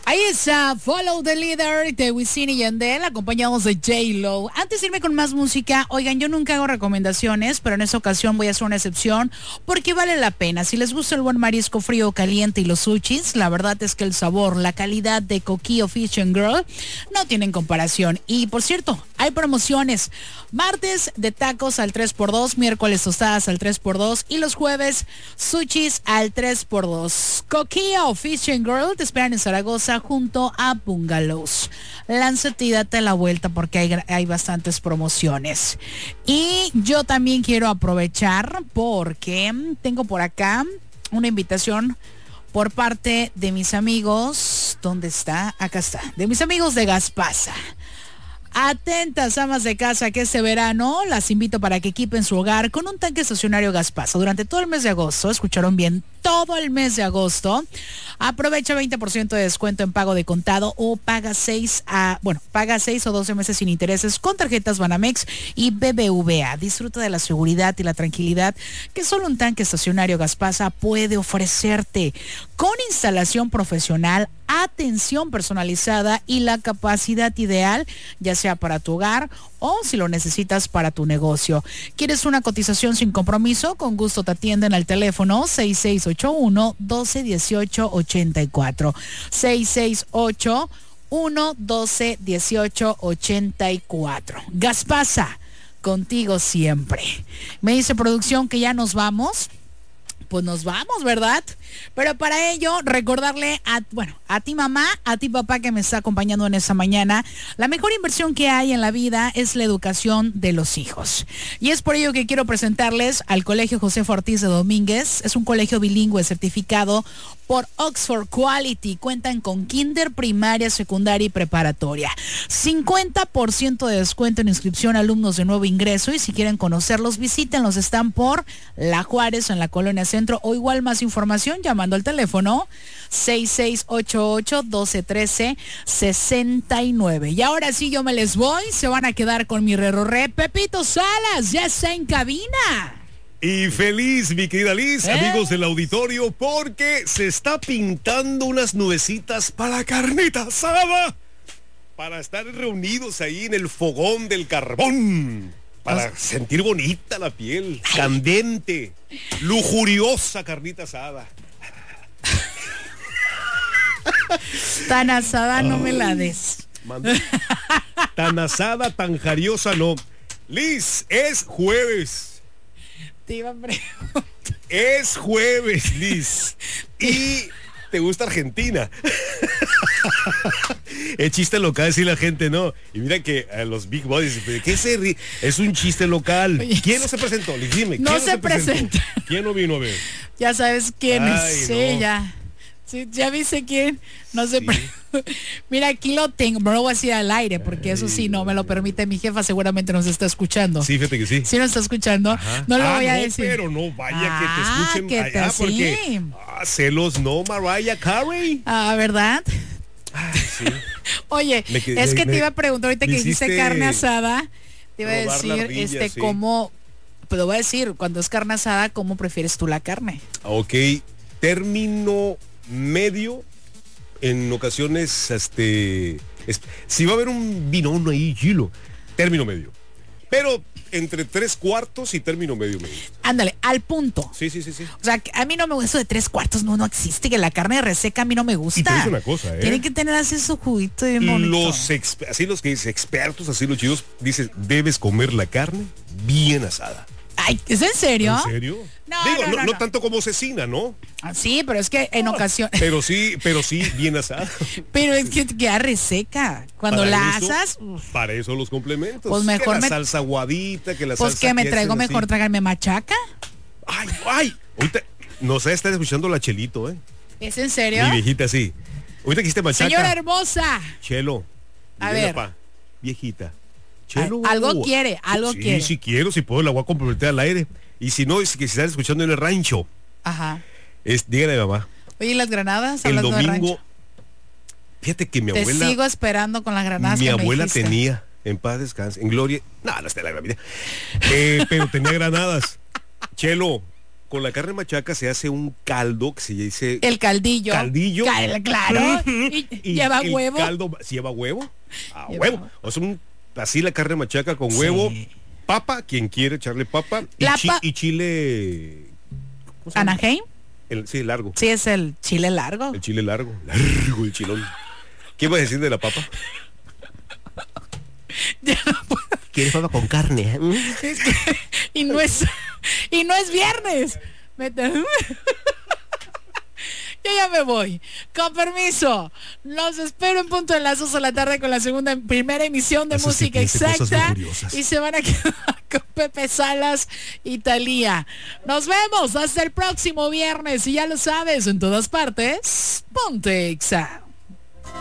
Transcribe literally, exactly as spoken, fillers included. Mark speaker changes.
Speaker 1: Ahí está, Follow the Leader de Wisin y Yandel, acompañados de J-Lo. Antes de irme con más música, oigan, yo nunca hago recomendaciones, pero en esta ocasión voy a hacer una excepción porque vale la pena. Si les gusta el buen marisco frío o caliente y los sushis, la verdad es que el sabor, la calidad de Coquillo Fish and Grill no tienen comparación. Y por cierto, hay promociones. Martes de tacos al tres por dos, miércoles tostadas al tres por dos y los jueves sushis al tres por dos. Coquillo Fish and Grill te esperan en Zaragoza junto a Bungalows. Lánzate y date la vuelta porque hay, hay bastantes promociones. Y yo también quiero aprovechar porque tengo por acá una invitación por parte de mis amigos. ¿Dónde está? Acá está. De mis amigos de Gaspasa. Atentas, amas de casa, que este verano las invito para que equipen su hogar con un tanque estacionario Gaspasa. Durante todo el mes de agosto, escucharon bien, todo el mes de agosto, aprovecha veinte por ciento de descuento en pago de contado o paga seis a, bueno, paga seis o doce meses sin intereses con tarjetas Banamex y B B V A. Disfruta de la seguridad y la tranquilidad que solo un tanque estacionario Gaspasa puede ofrecerte, con instalación profesional, atención personalizada y la capacidad ideal, ya sea para tu hogar o si lo necesitas para tu negocio. ¿Quieres una cotización sin compromiso? Con gusto te atienden al teléfono seis seis ocho uno, uno dos uno ocho, ocho cuatro. seis seis ocho uno, dos uno ocho, ocho cuatro. Gaspasa, contigo siempre. Me dice producción que ya nos vamos. Pues nos vamos, ¿verdad? Pero para ello, recordarle a, bueno, a ti mamá, a ti papá que me está acompañando en esta mañana, la mejor inversión que hay en la vida es la educación de los hijos. Y es por ello que quiero presentarles al Colegio Josefa Ortiz de Domínguez. Es un colegio bilingüe certificado por Oxford Quality. Cuentan con kinder, primaria, secundaria y preparatoria. cincuenta por ciento de descuento en inscripción a alumnos de nuevo ingreso, y si quieren conocerlos, visítenlos. Están por La Juárez, en la Colonia Centro, o igual más información llamando al teléfono seis seis ocho ocho, uno dos uno tres, seis nueve. Y ahora sí yo me les voy, se van a quedar con mi re-ro-re. Pepito Salas ya está en cabina.
Speaker 2: Y feliz, mi querida Liz, ¿Eh? amigos del auditorio, porque se está pintando unas nubecitas para carnita asada, para estar reunidos ahí en el fogón del carbón, para sentir bonita la piel, candente, lujuriosa carnita asada.
Speaker 1: Tan asada no me la des.
Speaker 2: Manda. Tan asada, tan jariosa no. Liz, es jueves.
Speaker 1: Te iba a preguntar.
Speaker 2: Es jueves, Liz. Y te gusta Argentina. El chiste local, sí, la gente no. Y mira que a los Big Bodies, ¿qué se ríe? Es un chiste local. Oye, ¿quién no se presentó? Liz, dime.
Speaker 1: No,
Speaker 2: ¿quién
Speaker 1: se, no se presenta.
Speaker 2: ¿Quién no vino a ver?
Speaker 1: Ya sabes quién
Speaker 2: Ay,
Speaker 1: es.
Speaker 2: no.
Speaker 1: Sí, ya. Sí, ya viste quién. No se sí. pre... Mira, aquí lo tengo. No lo voy a decir al aire porque Ay, eso sí no me lo permite mi jefa. Seguramente nos está escuchando.
Speaker 2: Sí, fíjate que sí.
Speaker 1: Sí nos está escuchando. Ajá. No lo
Speaker 2: ah,
Speaker 1: voy a
Speaker 2: no,
Speaker 1: decir.
Speaker 2: Pero no vaya
Speaker 1: ah,
Speaker 2: que te escuchen
Speaker 1: que
Speaker 2: allá
Speaker 1: te,
Speaker 2: porque
Speaker 1: sí.
Speaker 2: ah, celos no, Mariah Carey.
Speaker 1: Ah, ¿verdad?
Speaker 2: Ay, sí.
Speaker 1: Oye, quedé, es que me, te iba a preguntar ahorita que hiciste carne asada. Te iba a decir, ardilla, este, sí. cómo, pero voy a decir, cuando es carne asada, ¿cómo prefieres tú la carne?
Speaker 2: Ok, término medio. En ocasiones, este, es, si va a haber un vinón ahí, chilo, término medio. Pero entre tres cuartos y término medio medio.
Speaker 1: Ándale, al punto.
Speaker 2: Sí, sí, sí, sí.
Speaker 1: O sea, a mí no me gusta eso de tres cuartos, no, no existe, que la carne reseca a mí no me gusta.
Speaker 2: Y te digo una cosa, ¿eh?
Speaker 1: Tiene que tener así su juguito de bonito.
Speaker 2: Los exp- así los que dicen expertos, así los chidos, dicen, debes comer la carne bien asada.
Speaker 1: Ay, ¿es en serio?
Speaker 2: ¿En serio?
Speaker 1: No,
Speaker 2: Digo,
Speaker 1: no,
Speaker 2: no,
Speaker 1: no,
Speaker 2: no
Speaker 1: no
Speaker 2: tanto como cecina, ¿no?
Speaker 1: Sí, pero es que en
Speaker 2: ah,
Speaker 1: ocasiones.
Speaker 2: Pero sí, pero sí, bien asada.
Speaker 1: Pero es que queda reseca. Cuando
Speaker 2: para
Speaker 1: la
Speaker 2: eso,
Speaker 1: asas.
Speaker 2: Para eso los complementos.
Speaker 1: Pues mejor
Speaker 2: que la
Speaker 1: me,
Speaker 2: salsa aguadita, que la
Speaker 1: pues
Speaker 2: salsa.
Speaker 1: que me traigo
Speaker 2: que
Speaker 1: mejor
Speaker 2: así.
Speaker 1: tragarme machaca.
Speaker 2: Ay, ay. Ahorita, no sé, está escuchando la Chelito, ¿eh?
Speaker 1: ¿Es en serio?
Speaker 2: Mi viejita, sí. Ahorita que hiciste machaca.
Speaker 1: Señora hermosa.
Speaker 2: Chelo.
Speaker 1: A ver.
Speaker 2: Pa, viejita. Chelo.
Speaker 1: Al, algo quiere, algo
Speaker 2: sí,
Speaker 1: quiere.
Speaker 2: Sí, sí quiero, si puedo la voy a comprometer al aire. Y si no, es que si están escuchando en el rancho.
Speaker 1: Ajá.
Speaker 2: Es, dígale mamá.
Speaker 1: Oye, ¿las granadas?
Speaker 2: El domingo.
Speaker 1: De rancho?
Speaker 2: Fíjate que mi
Speaker 1: Te
Speaker 2: abuela.
Speaker 1: Te sigo esperando con las granadas.
Speaker 2: Mi
Speaker 1: que
Speaker 2: abuela
Speaker 1: me
Speaker 2: tenía, en paz descanse, en gloria. No, no está la gravedad. Eh, pero tenía granadas. Chelo, con la carne machaca se hace un caldo que se dice...
Speaker 1: El caldillo.
Speaker 2: Caldillo.
Speaker 1: Cal- claro. Y,
Speaker 2: Y
Speaker 1: lleva
Speaker 2: el
Speaker 1: huevo.
Speaker 2: caldo, ¿sí lleva huevo? Ah,
Speaker 1: Lleva-
Speaker 2: huevo. O sea, un- así la carne machaca con
Speaker 1: Sí.
Speaker 2: huevo, papa, quien quiere echarle papa, y,
Speaker 1: La
Speaker 2: chi-
Speaker 1: pa-
Speaker 2: y chile... ¿cómo se llama?
Speaker 1: Anaheim.
Speaker 2: El, sí, largo.
Speaker 1: Sí, es el chile largo.
Speaker 2: El chile largo. Largo el chilón. ¿Qué vas a decir de la papa?
Speaker 1: Ya no puedo.
Speaker 2: ¿Quieres papa con carne?
Speaker 1: Es que- y no es y no es viernes. Me te- Yo ya me voy. Con permiso. Los espero en punto de las dos de la tarde con la segunda primera emisión de
Speaker 2: Eso sí
Speaker 1: Música
Speaker 2: que dice cosas
Speaker 1: Exacta.
Speaker 2: muy curiosas.
Speaker 1: Y se van a quedar con Pepe Salas y Thalía. Nos vemos hasta el próximo viernes. Y ya lo sabes, en todas partes, ponte Exa.